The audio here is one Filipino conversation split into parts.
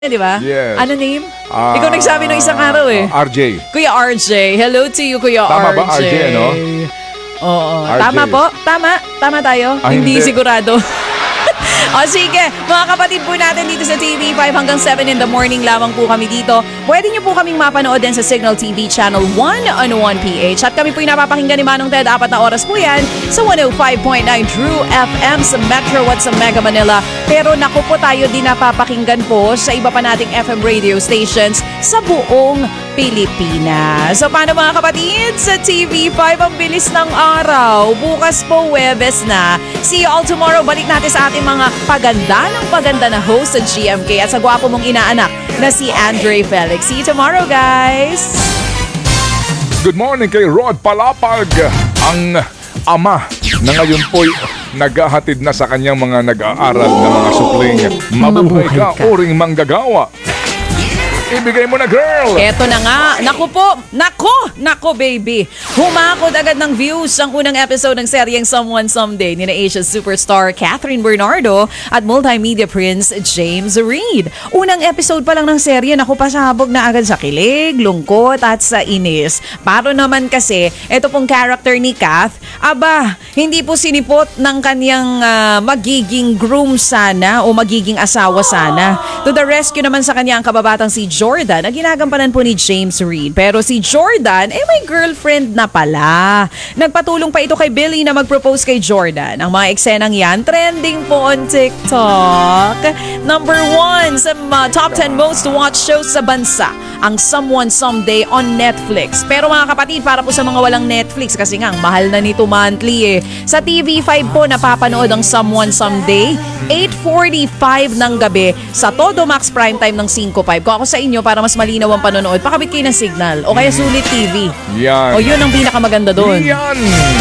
Di ba? Yes. Ano name? Ikaw nagsabi nung isang araw eh. RJ. Kuya RJ. Hello to you, Kuya Tama RJ. ba, RJ, ano? Oo. RJ. Tama po? Tama? Tama tayo? Hindi hindi. sigurado. O sige, mga kapatid po natin dito sa TV5 hanggang 7 in the morning lamang po kami dito. Pwede niyo po kaming mapanood din sa Signal TV Channel 101PH. At kami po yung napapakinggan ni Manong Ted, 4 na oras po yan sa 105.9 True FM sa Metro at sa Mega Manila. Pero naku po, tayo din napapakinggan po sa iba pa nating FM radio stations sa buong Pilipinas. So paano mga kapatid? Sa TV5, ang bilis ng araw. Bukas po, Webes na. See you all tomorrow. Balik natin sa ating mga paganda na host sa GMK at sa gwapo mong inaanak na si Andre Felix. See you tomorrow, guys! Good morning kay Rod Palapag, ang ama na ngayon po'y naghahatid na sa kanyang mga nag-aaral na mga supling. Mabuhay ka, uring manggagawa. Ibigay mo na, girl! Eto na nga. Naku po. Naku, baby. Humakot agad ng views ang unang episode ng seryeng Someone Someday ni na Asia's superstar Catherine Bernardo at multimedia prince James Reid. Unang episode pa lang ng serye, naku, pasabog na agad sa kilig, lungkot at sa inis. Paro naman kasi, eto pong character ni Kath, hindi po sinipot ng kanyang magiging groom sana o magiging asawa sana. To the rescue naman sa kanyang kababatang si Jordan na ginagampanan po ni James Reid. Pero si Jordan, may girlfriend na pala. Nagpatulong pa ito kay Billy na mag-propose kay Jordan. Ang mga eksenang yan, trending po on TikTok. Number 1 sa top 10 most watched shows sa bansa, ang Someone Someday on Netflix. Pero mga kapatid, para po sa mga walang Netflix, kasi nga, ang mahal na nito monthly eh. Sa TV5 po, napapanood ang Someone Someday, 8:45 ng gabi sa Todo Max Primetime ng 5:05. Kung ako sa inyo, para mas malinaw ang panonood, pakabit kayo ng signal o kaya Sulit TV. Yan. O yun ang pinakamaganda doon. Yan!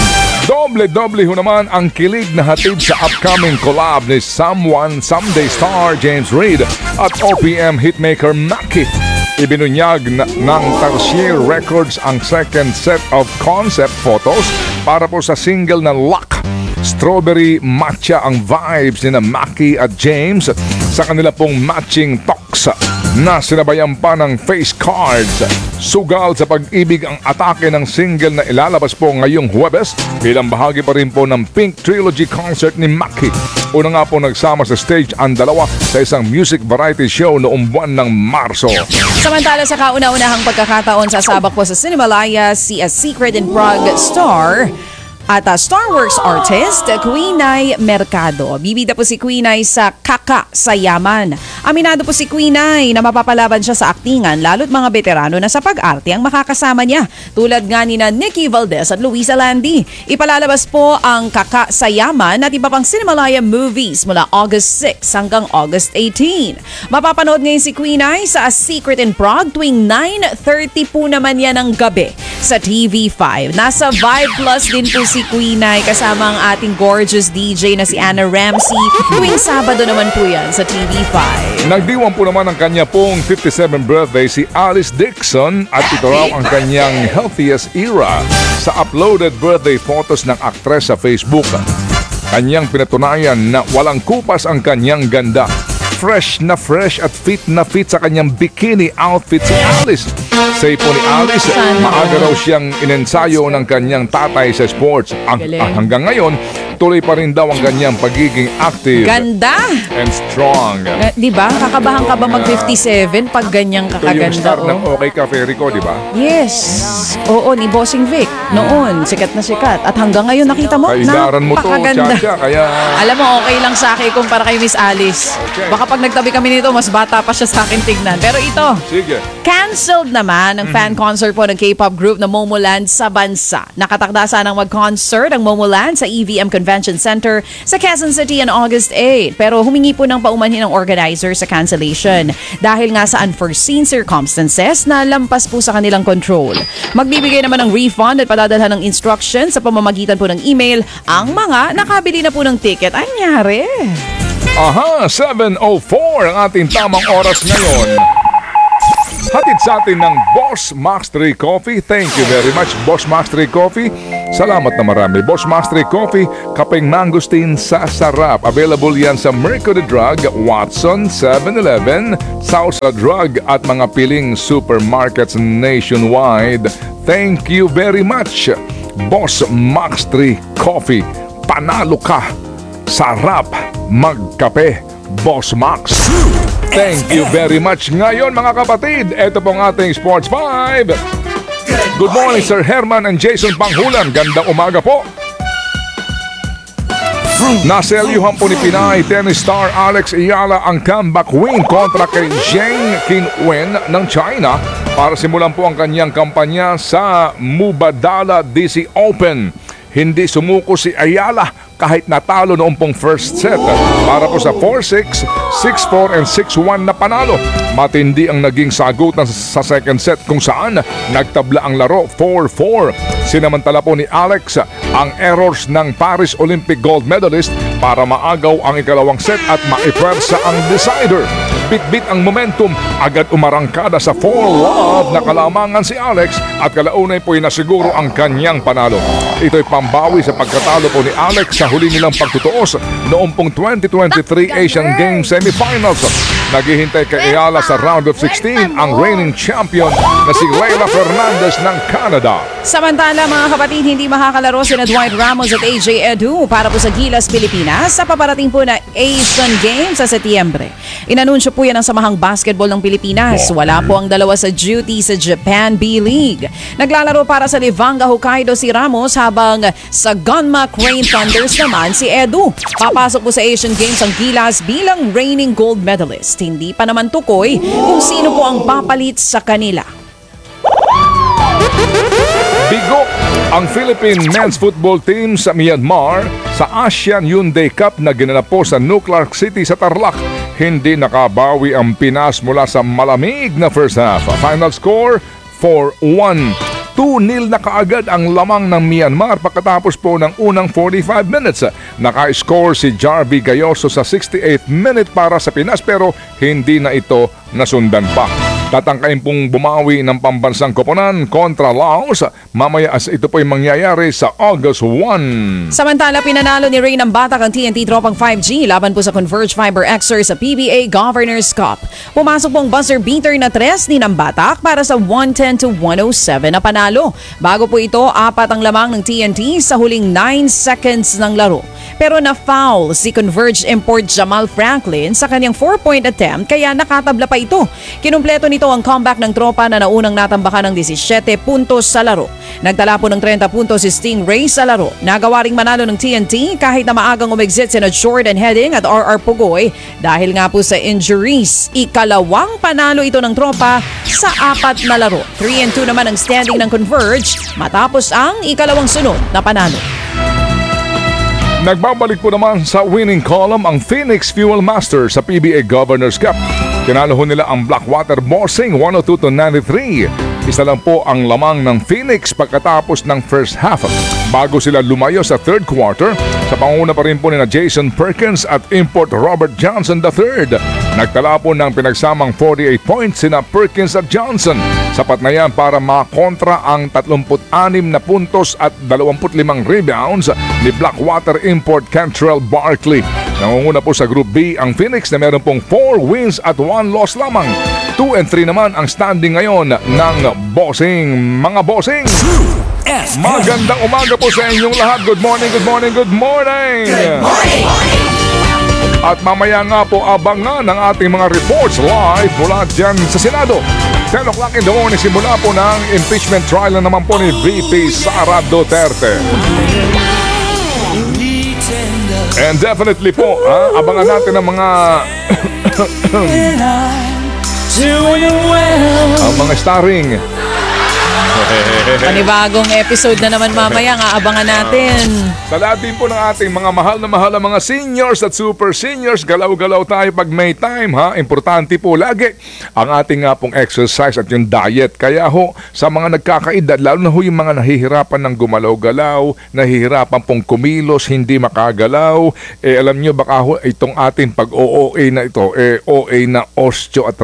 Doble ho naman ang kilig na hatid sa upcoming collab ni Someone Someday star James Reid at OPM hitmaker Maki. Ibinunyag ng Tarsier Records ang second set of concept photos para po sa single na Luck. Strawberry matcha ang vibes ni na Maki at James sa kanila pong matching talks na sinabayan pa ng face cards. Sugal sa pag-ibig ang atake ng single na ilalabas po ngayong Huwebes bilang bahagi pa rin po ng Pink Trilogy concert ni Maki. Una nga po nagsama sa stage ang dalawa sa isang music variety show noong buwan ng Marso. Samantala sa kauna-unahang pagkakataon, sasabak po sa Cinemalaya si A Secret in Prague star at Star Wars artist, Queenay Mercado. Bibida po si Queenay sa Kaka sa Yaman. Aminado po si Queenay na mapapalaban siya sa aktingan lalo't mga veterano na sa pag-arte ang makakasama niya. Tulad nga ni na Nikki Valdez at Luisa Landi. Ipalalabas po ang Kaka sa Yaman at iba pang Cinemalaya movies mula August 6 hanggang August 18. Mapapanood ngayon si Queenay sa A Secret in Prague tuwing 9:30 po naman yan ng gabi sa TV5. Nasa Vibe Plus din po si Queenay kasama ang ating gorgeous DJ na si Anna Ramsey. Tuwing Sabado naman po yan sa TV5. Nagdiwang po naman ang kanya pong 57th birthday si Alice Dixon at ito raw ang kanyang healthiest era sa uploaded birthday photos ng aktres sa Facebook. Kanyang pinatunayan na walang kupas ang kanyang ganda. Fresh at fit na fit sa kanyang bikini outfit si Alice. Say po ni Alice, maaga raw siyang inensayo ng kanyang tatay sa sports. Hanggang ngayon, tuloy pa rin daw ang kanyang pagiging active. Ganda! And strong. Di ba? Kakabahan ka ba mag-57 pag ganyang Ito yung kakaganda? star ng Okay Cafe Rico, di ba? Yes. Oo, ni Bossing Vic. Noon, sikat na sikat. At hanggang ngayon nakita mo, Kailaran mo to, napakaganda. Chacha, kaya... Alam mo, okay lang sa akin kumpara kay Miss Alice. Okay. Baka pag nagtabi kami nito, mas bata pa siya sa akin tignan. Pero ito, Sige. canceled naman ang fan concert po ng K-pop group na Momoland sa bansa. Nakatakda sanang mag-concert ang Momoland sa EVM Convention Center sa Quezon City on August 8. Pero humingi po ng paumanhin ng organizer sa cancellation dahil nga sa unforeseen circumstances na lampas po sa kanilang control. Magbibigay naman ng refund at padadalhan ng instructions sa pamamagitan po ng email ang mga nakabili na po ng ticket. Anyari? Aha, 7:04 ang ating tamang oras ngayon. Hatid sa atin ng Boss Max 3 Coffee. Thank you very much, Boss Max 3 Coffee. Salamat na marami. Boss Master Coffee, kapeng mangosteen sa sarap. Available yan sa Mercury Drug, Watson, 7-Eleven, Sousa Drug at mga piling supermarkets nationwide. Thank you very much, Boss Master Coffee. Panalo ka. Sarap magkape, Boss Max. Thank you very much. Ngayon mga kapatid, ito pong ating Sports 5. Good morning, Sir Herman and Jason Panghulan. Gandang umaga po. Naselyuhan po ni Pinay tennis star Alex Ayala ang comeback win kontra kay Zheng Qinwen ng China para simulan po ang kanyang kampanya sa Mubadala DC Open. Hindi sumuko si Ayala kahit natalo noong pong first set para po sa 4-6, 6-4 and 6-1 na panalo. Matindi ang naging sagutan sa second set kung saan nagtabla ang laro 4-4. Sinamantala po ni Alex ang errors ng Paris Olympic gold medalist para maagaw ang ikalawang set at maipersa ang decider. Bit-bit ang momentum, agad umarangkada sa 4-love na kalamangan si Alex at kalaunay po'y nasiguro ang kanyang panalo. Ito'y pambawi sa pagkatalo po ni Alex sa huli nilang pagtutuos noong pong 2023 Asian Games semifinals. Naghihintay kay Ayala sa round of 16 ang reigning champion na si Leila Fernandez ng Canada. Samantala mga kapatid, hindi makakalaro sina Dwight Ramos at AJ Edu para po sa Gilas, Pilipinas sa paparating po na Asian Games sa Setyembre. Inanunsyo po yan ang Samahang Basketball ng Pilipinas. Wala po ang dalawa sa duty sa Japan B-League. Naglalaro para sa Livanga Hokkaido si Ramos habang sa Gunma Crane Thunders naman si Edu. Papasok po sa Asian Games ang Gilas bilang reigning gold medalist. Hindi pa naman tukoy kung sino po ang papalit sa kanila. Bigo ang Philippine men's football team sa Myanmar sa ASEAN Hyundai Cup na ginanap po sa Nuclear City sa Tarlac. Hindi nakabawi ang Pinas mula sa malamig na first half. Final score 4-1. 2-0 na kaagad ang lamang ng Myanmar pagkatapos po ng unang 45 minutes. Naka-score si Jarvie Gayoso sa 68th minute para sa Pinas pero hindi na ito nasundan pa. Tatangkain pong bumawi ng pambansang koponan kontra Laos. Mamaya as ito po'y mangyayari sa August 1. Samantala, pinanalo ni Ray ng Batak ang TNT Tropang 5G laban po sa Converge Fiber Xer sa PBA Governors Cup. Pumasok pong buzzer beater na 3 ni ng Batak para sa 110-107 na panalo. Bago po ito, 4 ang lamang ng TNT sa huling 9 seconds ng laro. Pero na-foul si Converge import Jamal Franklin sa kanyang 4-point attempt kaya nakatabla pa ito. Kinumpleto nito ang comeback ng tropa na naunang natambakan ng 17 puntos sa laro. Nagtala po ng 30 puntos si Stingray sa laro. Nagawa ring manalo ng TNT kahit na maagang umexit sina Jordan Heading at RR Pugoy dahil nga po sa injuries. Ikalawang panalo ito ng tropa sa 4 na laro. 3-2 naman ang standing ng Converge matapos ang ikalawang sunod na panalo. Nagbabalik po naman sa winning column ang Phoenix Fuel Master sa PBA Governors Cup. Tinalo nila ang Blackwater Bossing 102-93. Isa lang po ang lamang ng Phoenix pagkatapos ng first half. Bago sila lumayo sa third quarter, sa panguna pa rin po nila Jason Perkins at import Robert Johnson III. Nagtala po ng pinagsamang 48 points sina Perkins at Johnson. Sapat na yan para makontra ang 36 na puntos at 25 rebounds ni Blackwater import Cantrell Barkley. Nangunguna po sa Group B ang Phoenix na meron pong 4 wins at 1 loss lamang. 2-3 naman ang standing ngayon ng Bossing. Mga Bossing, magandang umaga po sa inyong lahat. Good morning, good morning, good morning. Good morning. At mamaya nga po abangan ang ating mga reports live mula dyan sa Senado. 10 o'clock in the morning simula po ng impeachment trial na naman po ni VP Sara Duterte. And definitely po, abangan natin ang mga ang mga starring. Panibagong episode na naman mamaya nga abangan natin. Sa lahat din po ng ating mga mahal na mga seniors at super seniors, galaw-galaw tayo pag may time ha. Importante po lagi ang ating nga pong exercise at yung diet. Kaya ho, sa mga nagkakaedad, lalo na ho yung mga nahihirapan ng gumalaw-galaw, nahihirapan pong kumilos, hindi makagalaw, alam nyo baka ho itong ating pag-OA na ito, OA na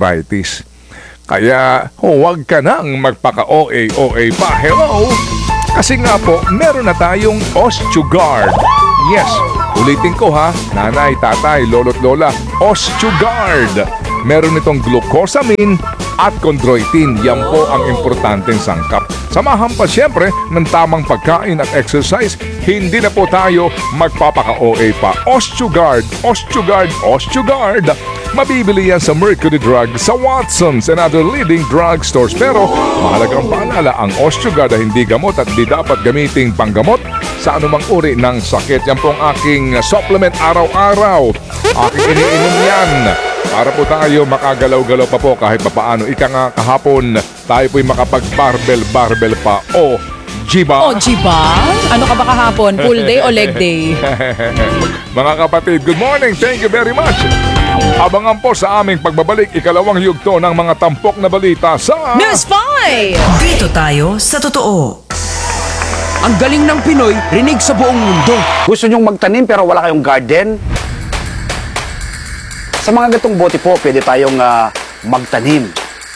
osteoarthritis. Kaya huwag ka nang magpaka-OA pa. Hello! Kasi nga po, meron na tayong Osteogard. Yes, ulitin ko ha, nanay, tatay, lolo't lola, Osteogard. Meron itong glucosamine at chondroitin. Yan po ang importanteng sangkap. Samahan pa siyempre ng tamang pagkain at exercise, hindi na po tayo magpapaka-OA pa. Osteogard, Osteogard, Osteogard. Mabibili yan sa Mercury Drug, sa Watson's and other leading drugstores. Pero mahalagang paalala, ang Osteogard ay hindi gamot at di dapat gamiting panggamot sa anumang uri ng sakit. Yan po ang aking supplement araw-araw. Aking iniinom yan para po tayo makagalaw-galaw pa po kahit papaano. Ika nga kahapon, tayo po'y makapag-barbell pa o Jiba. O, Jiba? Ano ka ba kahapon? Full day o leg day? Mga kapatid, good morning. Thank you very much. Abangan po sa aming pagbabalik, ikalawang yugto ng mga tampok na balita sa News 5! Dito tayo sa totoo. Ang galing ng Pinoy, rinig sa buong mundo. Gusto nyong magtanim pero wala kayong garden? Sa mga gatong bote po, pwede tayong magtanim.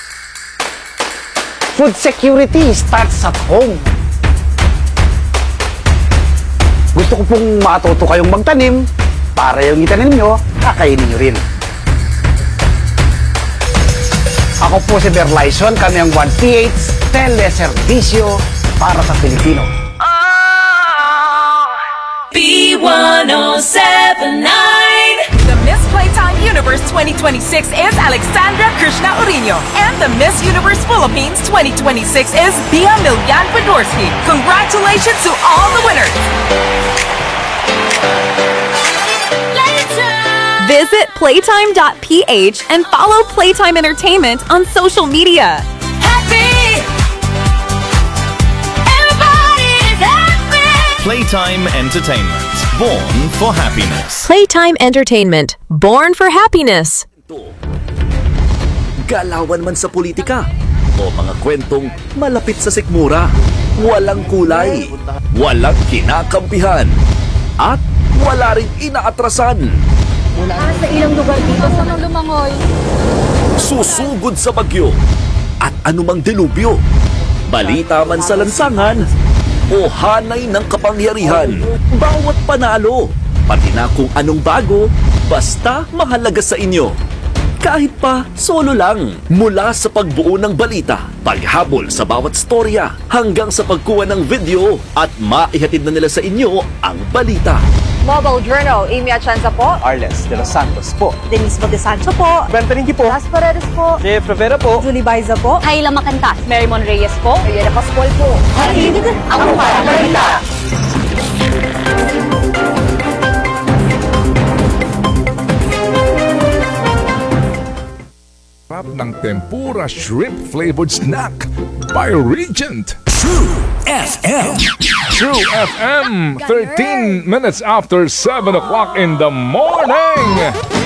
Food security starts at home. Gusto ko pong matuto kayong magtanim para yung itanim nyo, kakainin nyo rin. Ako po si Berlyson, kami ang 1PH Teleservisyo para sa Pilipino. B1079. The Miss Playtime Universe 2026 is Alexandra Krishna Orino, and the Miss Universe Philippines 2026 is Bia Milyan Podorski. Congratulations to all the winners! Visit playtime.ph and follow Playtime Entertainment on social media. Happy! Everybody's happy! Playtime Entertainment. Born for happiness. Playtime Entertainment, born for happiness. Galawan man sa politika o mga kwentong malapit sa sikmura, walang kulay, walang kinakampihan, at wala rin inaatrasan. Sa ilang lugar dito sa Lumangoy. Susugod sa bagyo at anumang delubyo, balita man sa lansangan o hanay ng kapangyarihan, bawat panalo, pati na kung anong bago, basta mahalaga sa inyo. Kahit pa solo lang, mula sa pagbuo ng balita, paghabol sa bawat storya, hanggang sa pagkuha ng video at maihatid na nila sa inyo ang balita. Mobile Journal, Amy Atienza po. Arles de los Santos po. Denise Modesancho po. Ben Peringhi po. Las Paredes po. Jeff Rivera po. Julie Baiza po. Kayla Macantas, Marymon Reyes po. Riera Pascual po. Hatid ang parang balita. Rap ng tempura shrimp flavored snack by Regent. True FM. True FM, 13 minutes after 7 o'clock in the morning.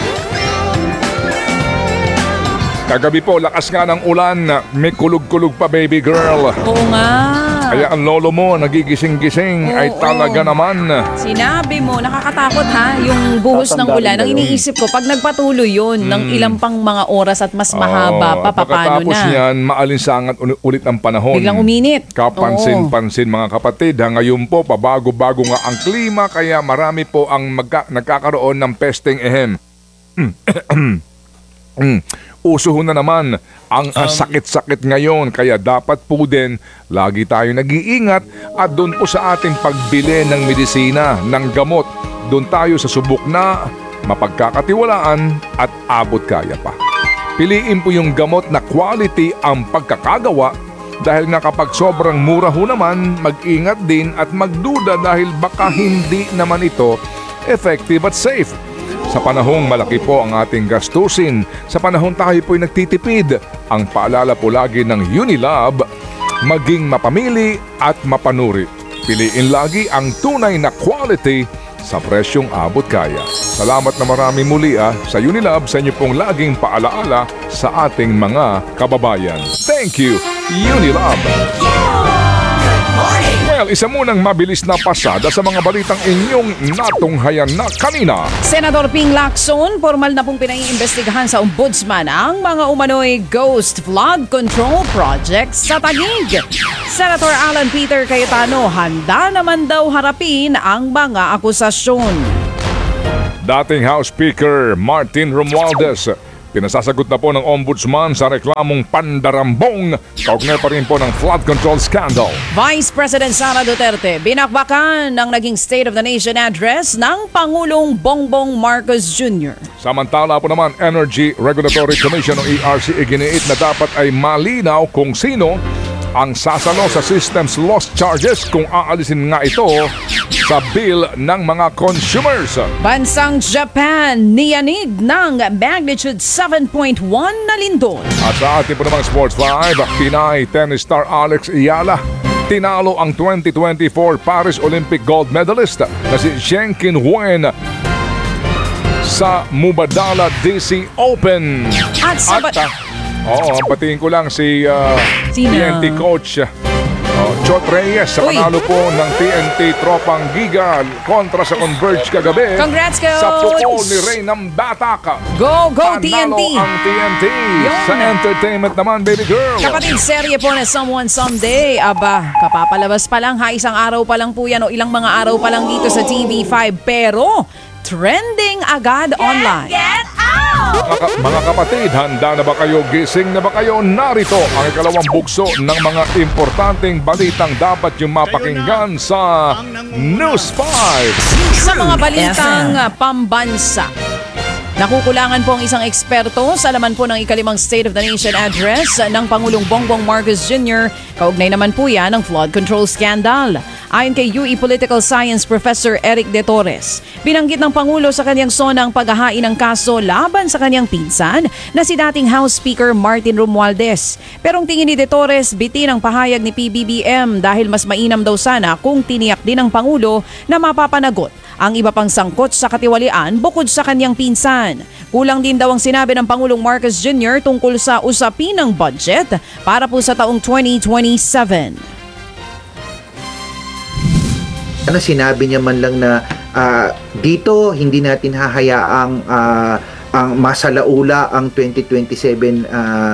Kagabi po, lakas nga ng ulan. May kulog-kulog pa, baby girl. Oo nga. Kaya ang lolo mo, nagigising-gising, ay talaga naman. Sinabi mo, nakakatakot ha, yung buhos ng ulan. Ang iniisip ko, pag nagpatuloy yun ng ilang pang mga oras at mas mahaba pa, paano pagkatapos na? niyan, maalinsangat ulit ang panahon. Biglang uminit. Kapansin-pansin mga kapatid. Ngayon po, pabago-bago nga ang klima, kaya marami po ang nagkakaroon ng pesteng ehem. Uso na naman ang sakit-sakit ngayon, kaya dapat po din lagi tayo nag-iingat at doon po sa ating pagbili ng medisina, ng gamot. Doon tayo sa subok na mapagkakatiwalaan at abot kaya pa. Piliin po yung gamot na quality ang pagkakagawa dahil nga kapag sobrang mura ho naman, mag-ingat din at magduda dahil baka hindi naman ito effective at safe. Sa panahong malaki po ang ating gastusin, sa panahon tayo po'y nagtitipid, ang paalala po lagi ng Unilab, maging mapamili at mapanuri. Piliin lagi ang tunay na quality sa presyong abot kaya. Salamat na marami muli sa Unilab sa inyo pong laging paalaala sa ating mga kababayan. Thank you, Unilab! Morning. Well, isa munang mabilis na pasada sa mga balitang inyong natunghayan na kanina. Senador Ping Lacson, formal na pong pinaiimbestigahan sa ombudsman ang mga umano'y ghost flood control project sa Taguig. Senator Alan Peter Cayetano, handa naman daw harapin ang mga akusasyon. Dating House Speaker Martin Romualdez, pinasasagot na po ng ombudsman sa reklamong pandarambong kaugnay pa rin po ng flood control scandal. Vice President Sara Duterte, binakbakan ng naging State of the Nation address ng Pangulong Bongbong Marcos Jr. Samantala po naman, Energy Regulatory Commission o ERC iginiit na dapat ay malinaw kung sino ang sasalo sa systems loss charges kung aalisin nga ito sa bill ng mga consumers. Bansang Japan, niyanig ng magnitude 7.1 na lindol. At sa ating po namang Sports 5, Pinay tennis star Alex Ayala tinalo ang 2024 Paris Olympic gold medalist na si Zheng Qinwen sa Mubadala DC Open. At sa patingin ko lang si TNT coach Chot Reyes sa panalo po ng TNT Tropang Giga kontra sa Converge kagabi. Congrats, Coach! Sa pukol ni Ray ng Batak. Go Panalo TNT! ang TNT. Yun. Sa entertainment naman, baby girl. Kapatid, serye po na Someone Someday. Aba, kapapalabas pa lang ha. Isang araw pa lang po yan o ilang mga araw pa lang dito sa TV5. Pero, trending agad online. Get out! Mga kapatid, handa na ba kayo? Gising na ba kayo? Narito ang ikalawang bugso ng mga importanteng balitang dapat yung mapakinggan sa News 5. Sa mga balitang pambansa, nakukulangan po ang isang eksperto sa laman po ng ikalimang State of the Nation address ng Pangulong Bongbong Marcos Jr. Kaugnay naman po yan ng flood control scandal. Ayon kay UE Political Science Professor Eric De Torres, binanggit ng Pangulo sa kanyang sona ang paghahain ng kaso laban sa kanyang pinsan na si dating House Speaker Martin Romualdez. Pero ang tingin ni De Torres, bitin ang pahayag ni PBBM dahil mas mainam daw sana kung tiniyak din ng Pangulo na mapapanagot ang iba pang sangkot sa katiwalian bukod sa kanyang pinsan. Kulang din daw ang sinabi ng Pangulong Marcos Jr. tungkol sa usapin ng budget para po sa taong 2027. Sinabi niya man lang na dito hindi natin hahayaang ang masalaula ang 2027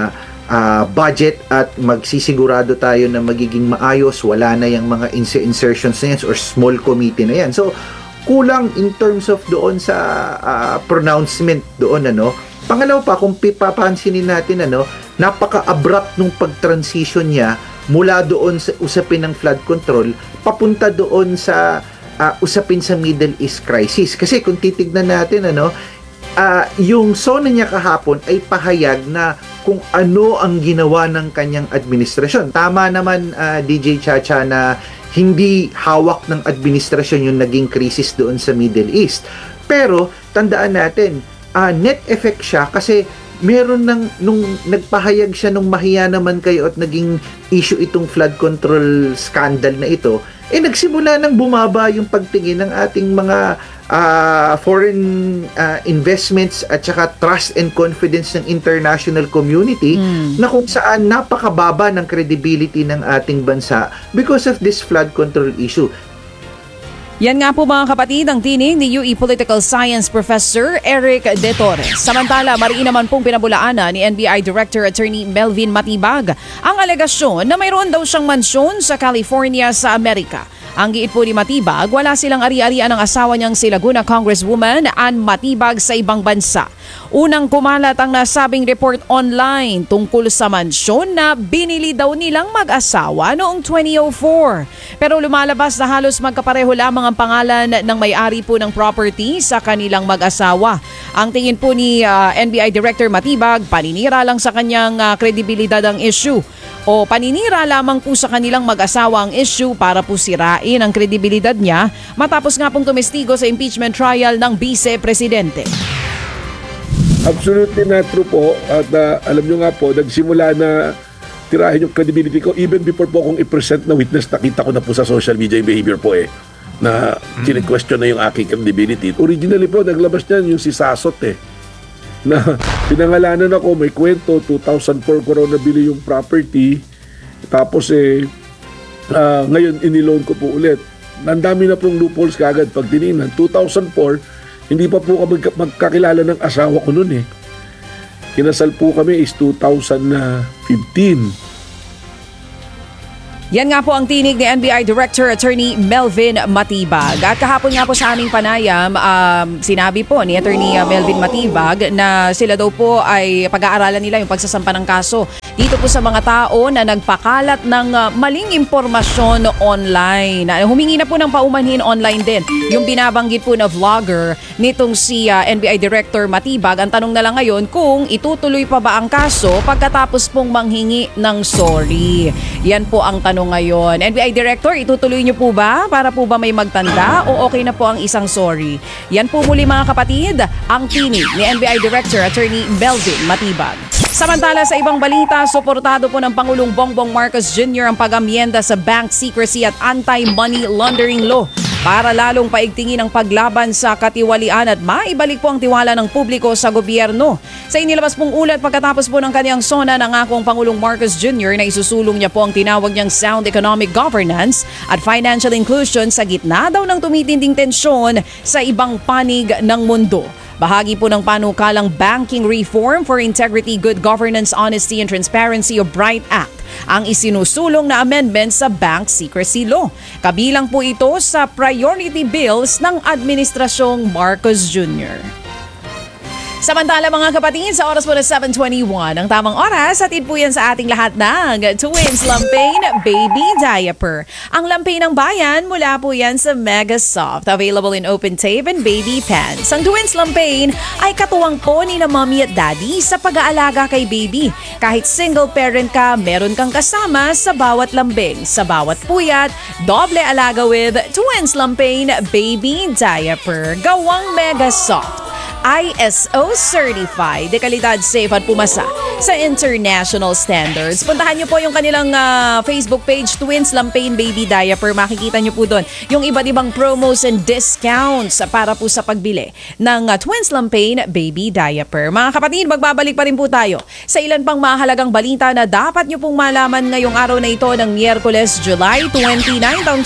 budget at magsisigurado tayo na magiging maayos, wala na yung mga insertions na yan or small committee na yan. So kulang in terms of doon sa pronouncement doon Pangalawa pa, kung pipapansinin natin napaka-abrupt nung pag-transition niya mula doon sa usapin ng flood control papunta doon sa usapin sa Middle East crisis. Kasi kung titignan natin yung sona niya kahapon ay pahayag na kung ano ang ginawa ng kanyang administrasyon. Tama naman DJ Chacha na hindi hawak ng administrasyon yung naging krisis doon sa Middle East. Pero tandaan natin, net effect siya kasi meron nung nagpahayag siya nung mahiya naman kayo at naging issue itong flood control scandal na ito, nagsimula nang bumaba yung pagtingin ng ating mga foreign investments at saka trust and confidence ng international community na kung saan napakababa ng credibility ng ating bansa because of this flood control issue. Yan nga po mga kapatid ang tinig ni UE Political Science Professor Eric De Torres. Samantala, mariin naman pong pinabulaanan ni NBI Director Attorney Melvin Matibag ang alegasyon na mayroon daw siyang mansyon sa California sa Amerika. Ang giit po ni Matibag, wala silang ari-arian ng asawa niyang si Laguna Congresswoman Ann Matibag sa ibang bansa. Unang kumalat ang nasabing report online tungkol sa mansyon na binili daw nilang mag-asawa noong 2004. Pero lumalabas na halos magkapareho lamang ang pangalan ng may-ari po ng property sa kanilang mag-asawa. Ang tingin po ni NBI Director Matibag, paninira lang sa kanyang kredibilidad ang issue. O paninira lamang po sa kanilang mag-asawa ang issue para po sirain ang kredibilidad niya matapos nga pong tumestigo sa impeachment trial ng Vice-Presidente. Absolutely not true po at alam nyo nga po, nagsimula na tirahin yung credibility ko even before po akong i-present na witness, nakita ko na po sa social media yung behavior po na question na yung aking credibility. Originally po, naglabas niyan yung si Sasot na pinangalanan ako, may kwento, 2004 ko raw nabili yung property, tapos Ngayon, iniloan ko po ulit. Ang dami na pong loopholes kagad pag tinignan. 2004, hindi pa po kami magkakilala ng asawa ko noon eh. Kinasal po kami is 2015. Yan nga po ang tinig ni NBI Director Attorney Melvin Matibag. At kahapon nga po sa aming panayam, sinabi po ni Attorney Melvin Matibag na sila daw po ay pag-aaralan nila yung pagsasampa ng kaso dito po sa mga tao na nagpakalat ng maling impormasyon online. Humingi na po ng paumanhin online din yung binabanggit po na vlogger nitong si NBI Director Matibag. Ang tanong na lang ngayon kung itutuloy pa ba ang kaso pagkatapos pong manghingi ng sorry. Yan po ang tanong ngayon. NBI Director, itutuloy niyo po ba para po ba may magtanda o okay na po ang isang sorry? Yan po muli mga kapatid, ang tinig ni NBI Director Attorney Melvin Matibag. Samantala sa ibang balita, suportado po ng Pangulong Bongbong Marcos Jr. ang pag-amyenda sa Bank Secrecy at Anti-Money Laundering Law para lalong paigtingin ang paglaban sa katiwalian at maibalik po ang tiwala ng publiko sa gobyerno. Sa inilabas pong ulat pagkatapos po ng kanyang SONA, nangako ang Pangulong Marcos Jr. na isusulong niya po ang tinawag niyang sound economic governance at financial inclusion sa gitna daw ng tumitinding tensyon sa ibang panig ng mundo. Bahagi po ng panukalang Banking Reform for Integrity, Good Governance, Honesty and Transparency o BRIGHT Act ang isinusulong na amendment sa Bank Secrecy Law. Kabilang po ito sa priority bills ng Administrasyong Marcos Jr. Samantala mga kapatid, sa oras po na 7:21, ang tamang oras, atid po yan sa ating lahat ng Twins Lampain Baby Diaper. Ang lampain ng bayan, mula po yan sa Mega Soft. Available in open tape and baby pants. Ang Twins Lampain ay katuwang po ni na mommy at daddy sa pag-aalaga kay baby. Kahit single parent ka, meron kang kasama sa bawat lambing. Sa bawat puyat, doble alaga with Twins Lampain Baby Diaper. Gawang Mega Soft. ISO certified, dekalidad safe at pumasa sa international standards. Puntahan niyo po yung kanilang Facebook page, Twins Lampain Baby Diaper. Makikita niyo po doon yung iba't ibang promos and discounts para po sa pagbili ng Twins Lampain Baby Diaper. Mga kapatid, magbabalik pa rin po tayo sa ilan pang mahalagang balita na dapat niyo pong malaman ngayong araw na ito ng Miyerkules, July 29, taong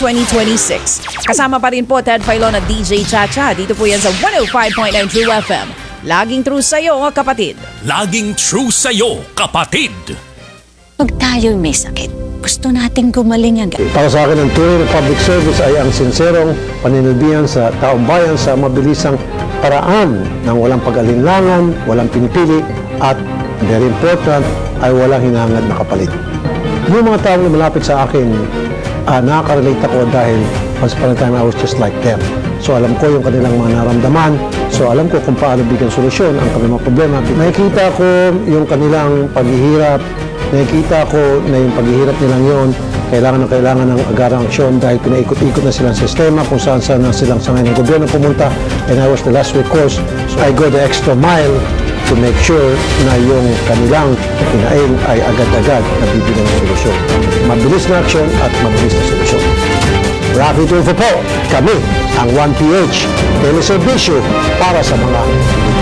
2026. Kasama pa rin po Ted Filon at DJ Chacha. Dito po yan sa 105.9 True FM. Laging true sa'yo, kapatid. Laging true sa'yo, kapatid. Pag tayo'y may sakit, gusto nating gumaling agad. Para sa akin, ang tunay na public service ay ang sinserong paninilbihan sa taong bayan sa mabilisang paraan ng walang pag-alinlangan, walang pinipili, at very important, ay walang hinahangad na kapalit. Yung mga taong malapit sa akin, nakaka-relate ako dahil once upon a time I was just like them. So alam ko yung kanilang mga naramdaman. So alam ko kung paano bigyan solusyon ang kanilang mga problema. Nakikita ko yung kanilang paghihirap. Nakikita ko na yung paghihirap nilang yon kailangan ng agarang aksyon dahil pinaikot-ikot na silang sistema kung saan na silang sangay ng gobyerno pumunta. And I was the last recourse. So I go the extra mile to make sure na yung kanilang kinain ay agad-agad na bibigyan ng solusyon. Mabilis na aksyon at mabilis na solusyon. Rafi Tulfo po, kami ang 1PH, teleserbisyo para sa mga